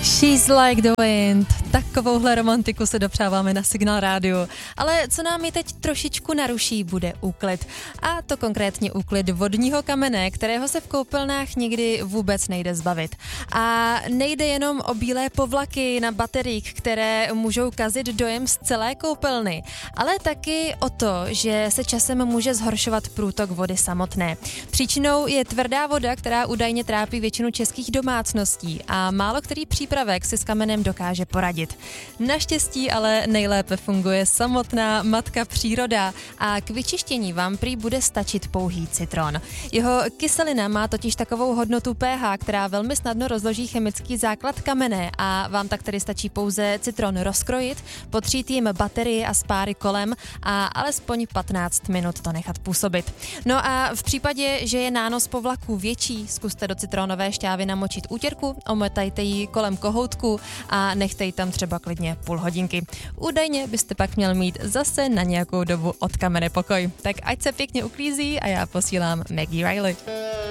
She's like the wind. Takovouhle romantiku se dopřáváme na Signál rádiu. Ale co nám je teď trošičku naruší, bude úklid. A to konkrétně úklid vodního kamene, kterého se v koupelnách nikdy vůbec nejde zbavit. A nejde jenom o bílé povlaky na bateriích, které můžou kazit dojem z celé koupelny, ale taky o to, že se časem může zhoršovat průtok vody samotné. Příčinou je tvrdá voda, která údajně trápí většinu českých domácností a málo který přípravek si s kamenem dokáže poradit. Naštěstí ale nejlépe funguje samotná matka příroda a k vyčištění vám prý bude stačit pouhý citron. Jeho kyselina má totiž takovou hodnotu pH, která velmi snadno rozloží chemický základ kamene a vám tak tedy stačí pouze citron rozkrojit, potřít jim baterii a spáry kolem a alespoň 15 minut to nechat působit. No a v případě, že je nános povlaků větší, zkuste do citronové šťávy namočit útěrku, omotajte ji kolem kohoutku a nechte ji tam třeba klidně půl hodinky. Údajně byste pak měl mít zase na nějakou dobu od kamene pokoj. Tak ať se pěkně uklízí a já posílám Maggie Riley.